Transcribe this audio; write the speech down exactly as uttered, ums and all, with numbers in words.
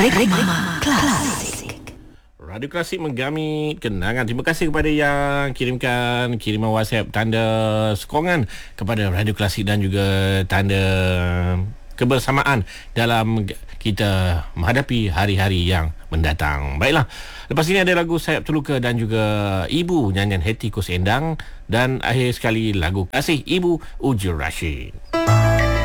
Rigma Klasik. Radio Klasik menggamit kenangan. Terima kasih kepada yang kirimkan kiriman WhatsApp tanda sokongan kepada Radio Klasik dan juga tanda kebersamaan dalam kita menghadapi hari-hari yang mendatang. Baiklah, lepas ini ada lagu Sayap Terluka dan juga Ibu, nyanyian Hetty Koes Endang, dan akhir sekali lagu Kasih Ibu Uji Rashid.